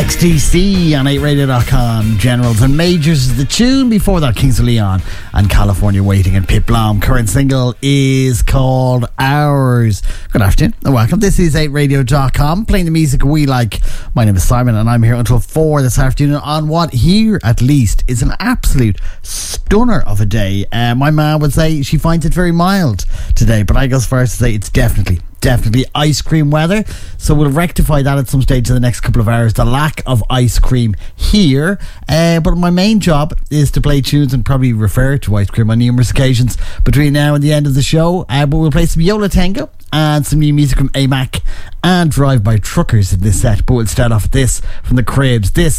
XTC on 8radio.com. Generals and Majors is the tune. Before that, Kings of Leon and California Waiting, and Pip Blom. Current single is called Ours. Good afternoon and welcome. This is 8radio.com, playing the music we like. My name is Simon and I'm here until 4 this afternoon on what here at least is an absolute stunner of a day. My mum would say she finds it very mild today, but I go as far as to say it's definitely ice cream weather, so we'll rectify that at some stage in the next couple of hours, the lack of ice cream here, but my main job is to play tunes and probably refer to ice cream on numerous occasions between now and the end of the show, but we'll play some Yola Tango and some new music from AMAC and Drive By Truckers in this set, but we'll start off with this from the Cribs. This